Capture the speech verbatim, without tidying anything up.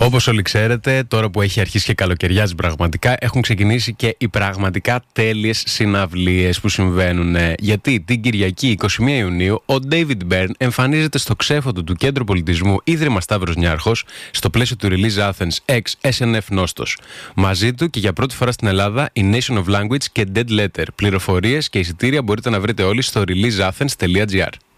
Όπως όλοι ξέρετε, τώρα που έχει αρχίσει και καλοκαιριάζει πραγματικά, έχουν ξεκινήσει και οι πραγματικά τέλειες συναυλίες που συμβαίνουν. Γιατί την Κυριακή εικοστή πρώτη Ιουνίου ο David Byrne εμφανίζεται στο ξέφωτο του Κέντρου Πολιτισμού Ίδρυμα Σταύρος Νιάρχος στο πλαίσιο του Release Athens X ες εν εφ Νόστος. Μαζί του και για πρώτη φορά στην Ελλάδα η Nation of Language και Dead Letter. Πληροφορίες και εισιτήρια μπορείτε να βρείτε όλοι στο release athens τελεία gr.